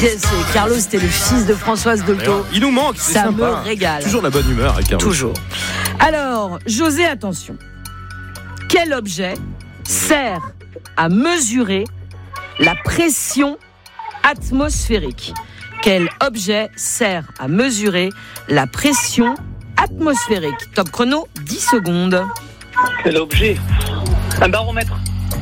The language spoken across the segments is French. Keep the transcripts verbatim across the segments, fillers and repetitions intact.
c'est, c'est, Carlos, c'était le fils de Françoise Dolto. Il nous manque, c'est ça sympa. me régale. Toujours la bonne humeur avec Carlos. Toujours. Alors, José, attention. Quel objet sert à mesurer la pression atmosphérique? Quel objet sert à mesurer la pression atmosphérique? Top chrono, dix secondes. Quel objet? Un baromètre.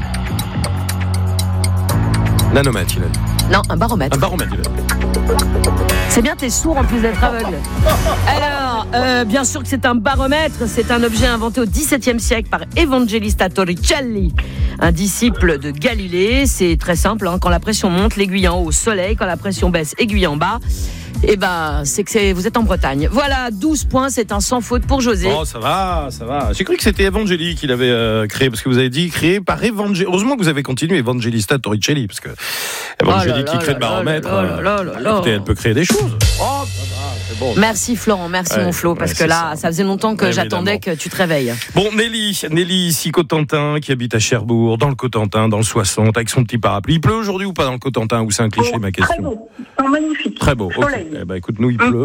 Nanomètre, il a dit. Non, un baromètre. Un baromètre, il a dit. C'est bien, t'es sourd en plus d'être aveugle. Alors, euh, bien sûr que c'est un baromètre. C'est un objet inventé au dix-septième siècle par Evangelista Torricelli, un disciple de Galilée. C'est très simple, hein. Quand la pression monte, l'aiguille en haut au soleil. Quand la pression baisse, aiguille en bas. Eh ben, c'est que c'est, vous êtes en Bretagne. Voilà, douze points, c'est un sans faute pour José. Oh, ça va, ça va. J'ai cru que c'était Evangeli qui l'avait euh, créé, parce que vous avez dit créé par Evangeli. Heureusement que vous avez continué Evangelista Torricelli, parce que Evangeli oh là qui là crée le là baromètre, là là là là là. écoutez, elle peut créer des choses. Oh, ça va, c'est bon. Merci Florent, merci Ouais, mon Flo, parce ouais, que là, ça. ça faisait longtemps que Ouais, j'attendais évidemment. que tu te réveilles. Bon, Nelly, Nelly ici Cotentin, qui habite à Cherbourg, dans le Cotentin, dans le soixante, avec son petit parapluie. Il pleut aujourd'hui ou pas dans le Cotentin, ou c'est un cliché, Bon, ma question? Très beau, magnifique. Très beau, ok. Soleil. Eh ben, écoute, nous, il pleut.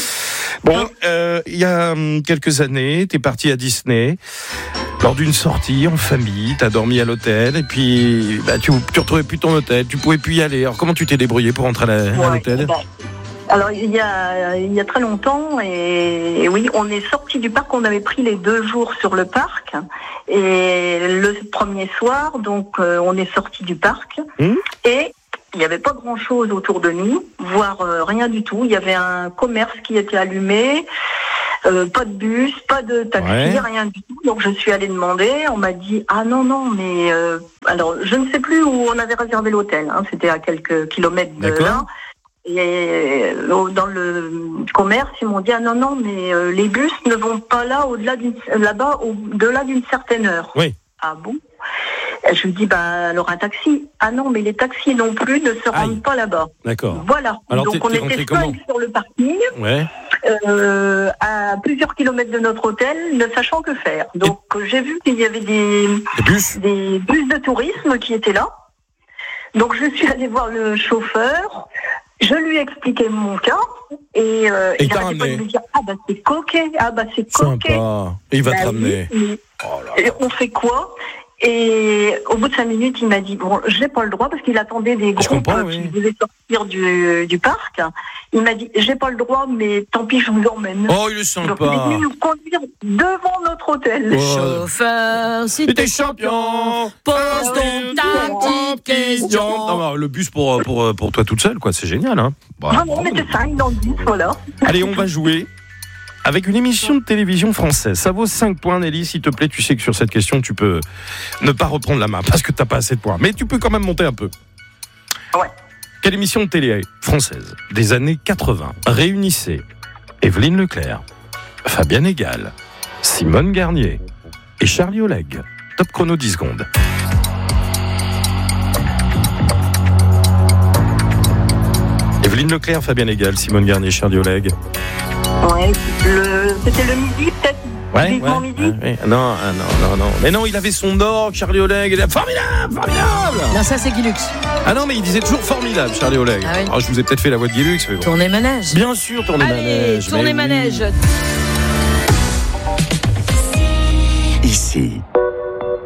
Bon, euh, il y a hum, quelques années, t'es parti à Disney, lors d'une sortie en famille, t'as dormi à l'hôtel, et puis bah, tu, tu retrouvais plus ton hôtel, tu pouvais plus y aller. Alors comment tu t'es débrouillé pour rentrer à, la, à Ouais, l'hôtel? bah, alors il y a il y a très longtemps et, et oui, on est sorti du parc, on avait pris les deux jours sur le parc et le premier soir, donc euh, on est sorti du parc Mmh. et il n'y avait pas grand-chose autour de nous, voire euh, rien du tout. Il y avait un commerce qui était allumé, euh, pas de bus, pas de taxi, Ouais. rien du tout. Donc je suis allée demander, on m'a dit « Ah non, non, mais... Euh, » alors, je ne sais plus où on avait réservé l'hôtel, hein, c'était à quelques kilomètres de D'accord. là. Et euh, dans le commerce, ils m'ont dit « Ah non, non, mais euh, les bus ne vont pas là, au-delà d'une, là-bas, au-delà d'une certaine heure. » Oui. Ah bon? Je lui dis, bah, alors un taxi. Ah non, mais les taxis non plus ne se rendent Aïe. pas là-bas. D'accord. Voilà. Alors, donc t'es- on t'es rentré était comment? cinq sur le parking, Ouais. euh, à plusieurs kilomètres de notre hôtel, ne sachant que faire. Donc j'ai vu qu'il y avait des, Les bus? des bus de tourisme qui étaient là. Donc je suis allée voir le chauffeur. Je lui ai expliqué mon cas et, euh, Et il t'as arrêtait pas de ramené. me dire ah bah c'est coquet, ah bah c'est coquet. Sympa. Et il va Bah te ramener. oui, oui. Oh là là. Et on fait quoi? Et au bout de cinq minutes, il m'a dit bon, j'ai pas le droit parce qu'il attendait des groupes comprends, qui oui. devaient sortir du, du parc. Il m'a dit j'ai pas le droit, mais tant pis, je vous emmène. Oh, il est Donc il est sympa. venu nous conduire devant notre hôtel. Ouais. Chauffeur, si Et t'es t'es champion. pose donc ta petite question. Non, mais le bus pour, pour, pour toi toute seule, quoi, c'est génial. Hein. Bah, Ah, on était cinq dans le bus, voilà. Allez, on va jouer avec une émission de télévision française. Ça vaut cinq points, Nelly, s'il te plaît. Tu sais que sur cette question, tu peux ne pas reprendre la main parce que t'as pas assez de points. Mais tu peux quand même monter un peu. Ouais. Quelle émission de télé française des années quatre-vingts réunissait Evelyne Leclerc, Fabienne Egal, Simone Garnier et Charlie Oleg? Top chrono, dix secondes. Evelyne Leclerc, Fabienne Egal, Simone Garnier, Charlie Oleg. Ouais, le, c'était le midi, peut-être. Ouais, Vivement ouais, midi. ouais, ouais. Non, ah, non, non, non. Mais non, il avait son orgue, Charlie Oleg. Il est formidable, formidable. Non, ça c'est Guilux. Ah non, mais il disait toujours formidable, Charlie Oleg. Ah oui. Alors, je vous ai peut-être fait la voix de Guilux, mais bon. Tournez manège. Bien sûr, tournez Allez, manège. tournez mais oui. manège. Ici,